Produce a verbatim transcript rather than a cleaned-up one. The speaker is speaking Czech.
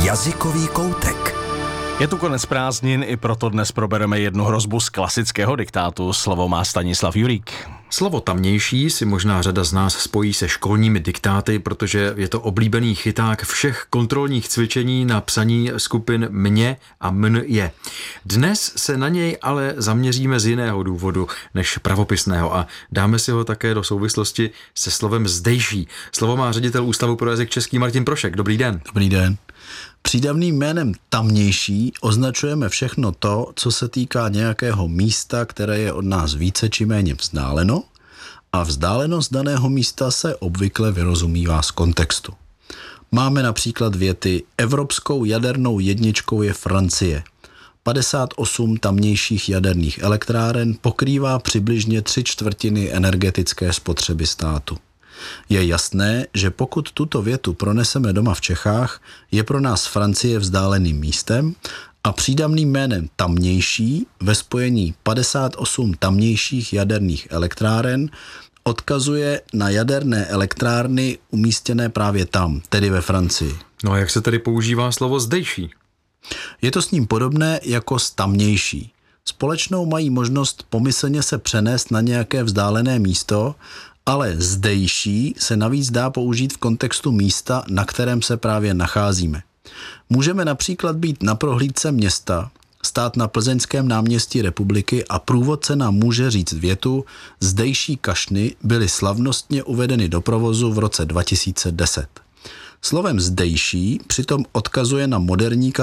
Jazykový koutek. Je tu konec prázdnin, i proto dnes probereme jednu hrozbu z klasického diktátu. Slovo má Stanislav Jurík. Slovo tamnější si možná řada z nás spojí se školními diktáty, protože je to oblíbený chyták všech kontrolních cvičení na psaní skupin mě a mn je. Dnes se na něj ale zaměříme z jiného důvodu než pravopisného a dáme si ho také do souvislosti se slovem zdejší. Slovo má ředitel Ústavu pro jazyk český Martin Prošek. Dobrý den. Dobrý den. Přídavným jménem tamnější označujeme všechno to, co se týká nějakého místa, které je od nás více či méně vzdáleno, a vzdálenost daného místa se obvykle vyrozumívá z kontextu. Máme například věty: evropskou jadernou jedničkou je Francie. padesát osm tamnějších jaderných elektráren pokrývá přibližně tři čtvrtiny energetické spotřeby státu. Je jasné, že pokud tuto větu proneseme doma v Čechách, je pro nás Francie vzdáleným místem a přídavným jménem tamnější ve spojení padesát osm tamnějších jaderných elektráren odkazuje na jaderné elektrárny umístěné právě tam, tedy ve Francii. No a jak se tedy používá slovo zdejší? Je to s ním podobné jako s tamnější. Společnou mají možnost pomyslně se přenést na nějaké vzdálené místo, ale zdejší se navíc dá použít v kontextu místa, na kterém se právě nacházíme. Můžeme například být na prohlídce města, stát na Plzeňském náměstí Republiky a průvodce nám může říct větu: zdejší kašny byly slavnostně uvedeny do provozu v roce dva tisíce deset. Slovem zdejší přitom odkazuje na moderní